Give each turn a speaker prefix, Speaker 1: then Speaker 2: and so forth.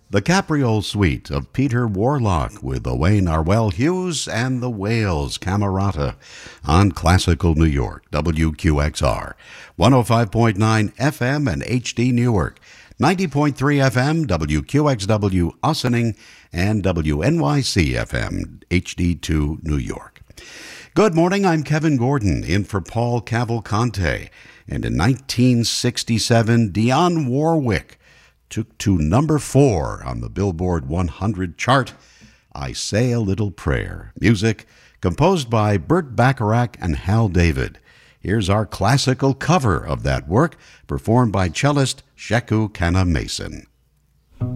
Speaker 1: The Capriole Suite of Peter Warlock with Owain Arwell Hughes and the Whales Camerata on Classical New York, WQXR, 105.9 FM and HD Newark, 90.3 FM, WQXW Ossining, and WNYC FM, HD2 New York. Good morning, I'm Kevin Gordon, in for Paul Cavalcante. And in 1967, Dionne Warwick took to number 4 on the Billboard 100 chart, I Say a Little Prayer. Music composed by Burt Bacharach and Hal David. Here's our classical cover of that work, performed by cellist Sheku Kana Mason.